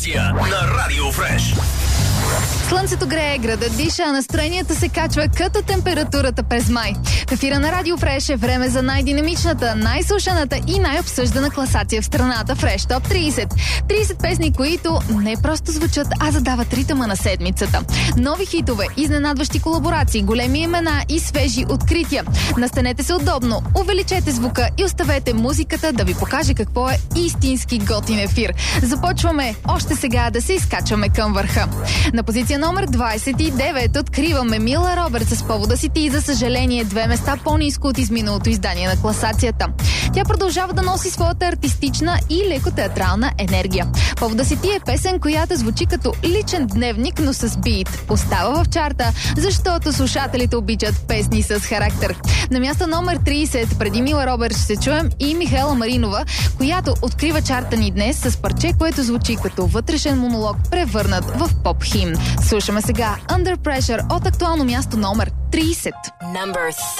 На Радио Фреш. Слънцето грее, градът диша, а настроението се качва като температурата през май. В ефира на Радио Фреш е време за най-динамичната, най-слушаната и най-обсъждана класация в страната Фреш Топ 30. 30 песни, които не просто звучат, а задават ритъма на седмицата. Нови хитове, изненадващи колаборации, големи имена и свежи открития. Настанете се удобно, увеличете звука и оставете музиката да ви покаже какво е истински готин ефир. Започваме още сега да се изкачваме към върха. На позиция номер 29 откриваме Мила Робърт с Повода си ти, за съжаление 2 места по-ниско от изминалото издание на класацията. Тя продължава да носи своята артистична и леко театрална енергия. Повода си ти е песен, която звучи като личен дневник, но с бит. Остава в чарта, защото слушателите обичат песни с характер. На място номер 30 преди Мила Робърт ще чуем и Михаела Маринова, която открива чарта ни днес с парче, което звучи като вътрешен монолог, превърнат в поп-химн. Слушаме сега Under Pressure от актуално място номер 30.